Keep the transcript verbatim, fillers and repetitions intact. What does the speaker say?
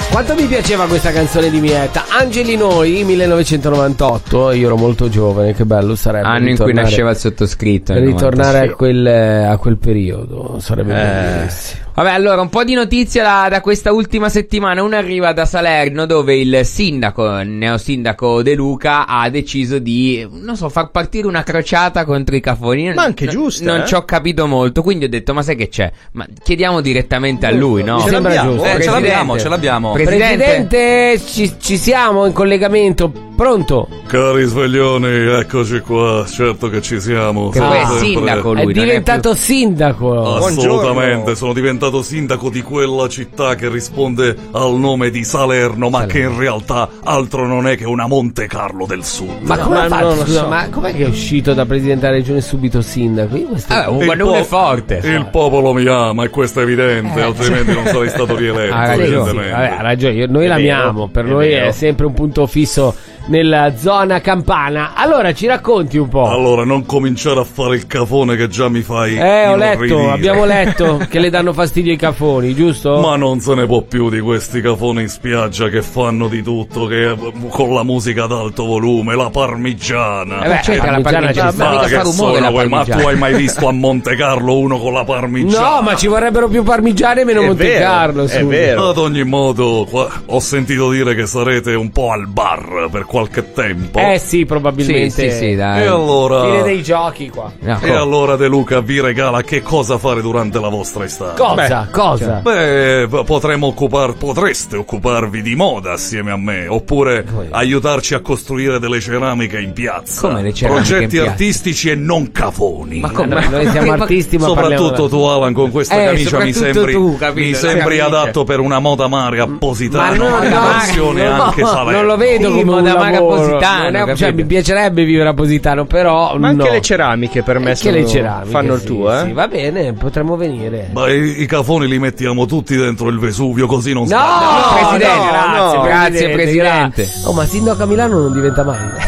Quanto mi piaceva questa canzone di Mietta. Angeli Noi, millenovecentonovantotto. Io ero molto giovane, che bello sarebbe. Anno in cui nasceva il sottoscritto. Ritornare a quel, a quel periodo sarebbe eh. bellissimo. Vabbè, allora un po' di notizie da, da questa ultima settimana. Una arriva da Salerno, dove il sindaco, il neosindaco De Luca, ha deciso di, non so, far partire una crociata contro i cafoni. Ma anche giusto. Non eh? ci ho capito molto, quindi ho detto, ma sai che c'è? Ma chiediamo direttamente a lui, no? Ce l'abbiamo, eh, ce l'abbiamo, ce l'abbiamo. Presidente, Presidente ci, ci siamo in collegamento. Pronto? Cari sveglioni, eccoci qua. Certo che ci siamo. Che poi è Sempre. sindaco lui, È non diventato è più... sindaco. Assolutamente, Buongiorno. sono diventato sindaco di quella città che risponde al nome di Salerno, ma Salerno. che in realtà altro non è che una Monte Carlo del Sud. Ma come Ma ha fatto? non lo Scusa, so. ma com'è che è uscito da presidente della regione subito sindaco? Io questo... Ah, un Il guardone po- forte. Il popolo mi ama e questo è evidente, altrimenti non sarei stato rieletto. Ha ragione, evidentemente. Vabbè, ha ragione, io- noi È l'amiamo, vero, per è noi vero. è sempre un punto fisso nella zona campana. Allora ci racconti un po'. Allora, non cominciare a fare il cafone che già mi fai Eh, ho letto, inorridire. abbiamo letto che le danno fastidio i cafoni, giusto? Ma non se ne può più di questi cafoni in spiaggia che fanno di tutto, che con la musica ad alto volume, la parmigiana. Eh beh, cerca la parmigiana parmigiana, ci ma sta. mica che fa rumore sono la quei- ma parmigiana. tu hai mai visto a Monte Carlo uno con la parmigiana? No, ma ci vorrebbero più parmigiane e meno È Monte vero, Carlo. è su. vero. Ad ogni modo, qua- ho sentito dire che sarete un po' al bar per qualche tempo. Eh sì, probabilmente. Sì, sì, sì, dai. E allora... Fine dei giochi qua. No, E allora De Luca vi regala che cosa fare durante la vostra estate? Cosa? Cosa? Beh, p- potremmo occupar, potreste occuparvi di moda assieme a me, oppure aiutarci a costruire delle ceramiche in piazza. Come le ceramiche Progetti in piazza? artistici e non cafoni. Ma come? Noi siamo artisti, ma Soprattutto parliamo... tu, Alan, con questa Eh, camicia mi soprattutto sembri, tu, capito? mi La sembri camicia. adatto per una moda maga appositana, Ma no, una no, versione no, anche Salerno. non lo vedo Sì, come un moda maga lavoro. Positano, Non è- capito? cioè, mi piacerebbe vivere a Positano, però Ma anche no. le ceramiche per me Anche sono, le ceramiche, fanno il sì, tuo, eh? sì, va bene, potremmo venire. Ma i, i cafoni li mettiamo tutti dentro il Vesuvio, così non No, sbagliamo. Presidente, no, grazie, no, grazie, Presidente. gra- Oh, ma sindaco a Milano non diventa mai.